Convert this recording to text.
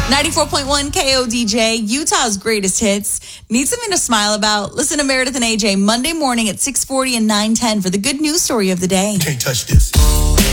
94.1 KODJ, Utah's greatest hits. Need something to smile about? Listen to Meredith and AJ Monday morning at 6:40 and 9:10 for the good news story of the day. Can't touch this.